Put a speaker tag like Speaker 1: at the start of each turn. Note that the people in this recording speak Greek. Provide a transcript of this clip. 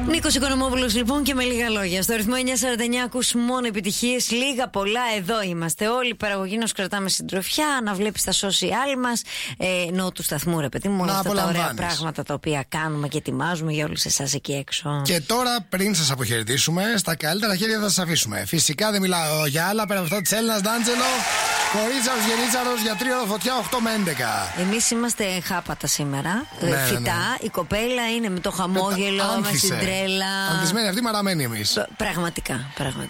Speaker 1: Νίκος Οικονομόπουλος λοιπόν και με λίγα λόγια. Στο ρυθμό 949 ακούς μόνο επιτυχίες, λίγα πολλά. Εδώ είμαστε όλοι. Η παραγωγή nos κρατάμε συντροφιά. Να βλέπεις τα social μας. Εννοώ του σταθμού, ρε παιδί μου. Όλα αυτά τα ωραία πράγματα τα οποία κάνουμε και ετοιμάζουμε για όλους εσάς εκεί έξω.
Speaker 2: Και τώρα, πριν σας αποχαιρετήσουμε, στα καλύτερα χέρια θα σας αφήσουμε. Φυσικά δεν μιλάω για άλλα πέρα από αυτά της Έλληνας Ντάντζελο. Κορίτσαρος Γενίτσαρος για 3 φωτιά 8 με 11.
Speaker 1: Εμείς είμαστε χάπατα σήμερα.
Speaker 2: Ναι,
Speaker 1: φυτά.
Speaker 2: ναι.
Speaker 1: Η κοπέλα είναι με το χαμόγελο, με την τρέλα.
Speaker 2: Ανθισμένη αυτή, μαραμένη εμείς.
Speaker 1: Πραγματικά.